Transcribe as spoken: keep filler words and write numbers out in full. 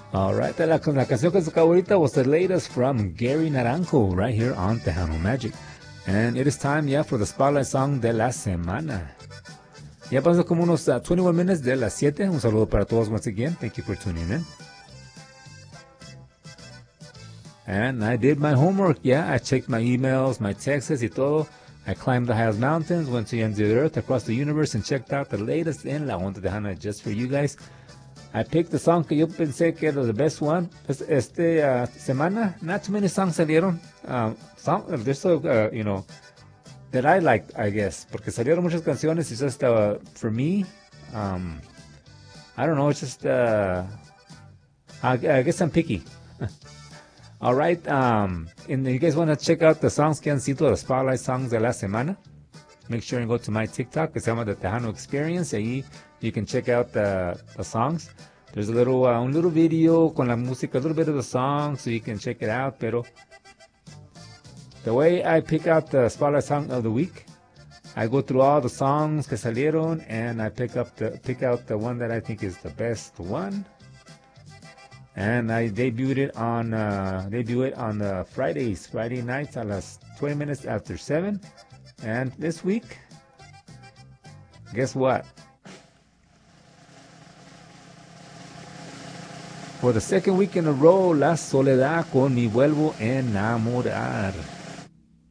Alright, la, la canción que se acabó ahorita was the latest from Gary Naranjo right here on Tejano Magic. And it is time, yeah, for the Spotlight Song de la Semana. Ya pasó como unos uh, twenty-one minutes de las siete. Un saludo para todos once again. Thank you for tuning in. And I did my homework, yeah. I checked my emails, my texts y todo. I climbed the highest mountains, went to the ends of the earth, across the universe, and checked out the latest in La Onda Tejana just for you guys. I picked the song que yo pensé que era the best one. Pues, este uh, semana, not too many songs salieron. Um, song, there's so, uh, you know, that I liked, I guess. Porque salieron muchas canciones. It's just, uh, for me, um, I don't know, it's just, uh, I, I guess I'm picky. All right, um, and you guys want to check out the songs que han sido the Spotlight Songs de la Semana? Make sure and go to my TikTok, que se llama The Tejano Experience. Ahí you can check out the, the songs. There's a little, uh, un little video con la música, a little bit of the song, so you can check it out. Pero the way I pick out the Spotlight Song of the Week, I go through all the songs que salieron, and I pick up the pick out the one that I think is the best one. And I debuted it on uh, debut it on uh, Fridays, Friday nights at las twenty minutes after seven. And this week, guess what? For the second week in a row, La Soledad con Mi Vuelvo a Enamorar.